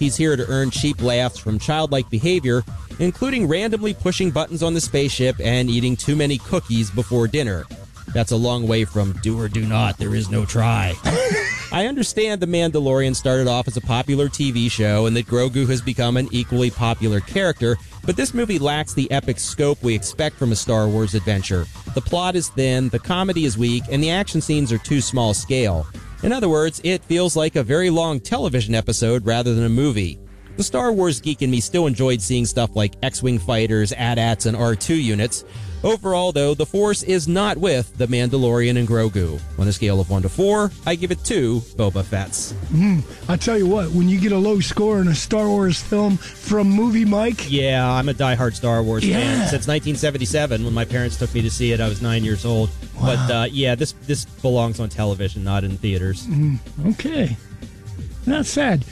He's here to earn cheap laughs from childlike behavior, including randomly pushing buttons on the spaceship and eating too many cookies before dinner. That's a long way from do or do not, there is no try. I understand The Mandalorian started off as a popular TV show and that Grogu has become an equally popular character, but this movie lacks the epic scope we expect from a Star Wars adventure. The plot is thin, the comedy is weak, and the action scenes are too small scale. In other words, it feels like a very long television episode rather than a movie. The Star Wars geek in me still enjoyed seeing stuff like X-Wing fighters, AT-ATs, and R2 units. Overall, though, the Force is not with The Mandalorian and Grogu. On a scale of 1 to 4, I give it 2 Boba Fett's. I'll tell you what, when you get a low score in a Star Wars film from Movie Mike... Yeah, I'm a diehard Star Wars fan. Since 1977, when my parents took me to see it, I was 9 years old. Wow. But, this belongs on television, not in theaters. Okay. Not sad.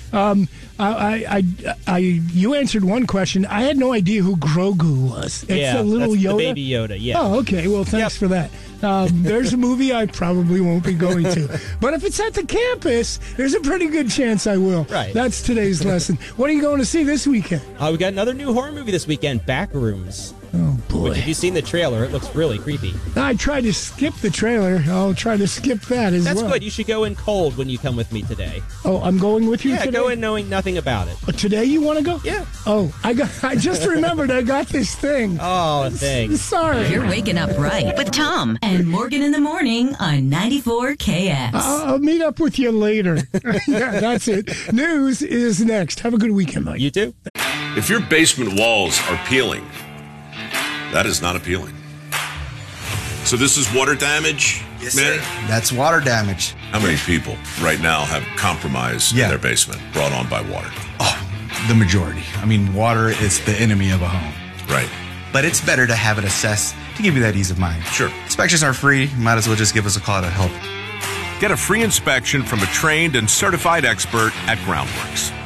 You answered one question. I had no idea who Grogu was. It's a little that's Yoda. The baby Yoda. Yeah. Oh, okay. Well, thanks for that. There's a movie I probably won't be going to, but if it's at the campus, there's a pretty good chance I will. Right. That's today's lesson. What are you going to see this weekend? We got another new horror movie this weekend, Backrooms. Oh, boy. Which, if you've seen the trailer, it looks really creepy. I tried to skip the trailer. I'll try to skip that as well. That's good. You should go in cold when you come with me today. Oh, I'm going with you today? Yeah, go in knowing nothing about it. Today you want to go? Yeah. Oh, I just remembered I got this thing. Oh, a thing. Sorry. You're waking up right with Tom and Morgan in the morning on 94 KX. I'll meet up with you later. Yeah, that's it. News is next. Have a good weekend, Mike. You too. If your basement walls are peeling, that is not appealing. So this is water damage, yes, man? Sir. That's water damage. How many people right now have compromise in their basement brought on by water? Oh, the majority. I mean, water is the enemy of a home. Right. But it's better to have it assessed to give you that ease of mind. Sure. Inspections are free. Might as well just give us a call to help. Get a free inspection from a trained and certified expert at Groundworks.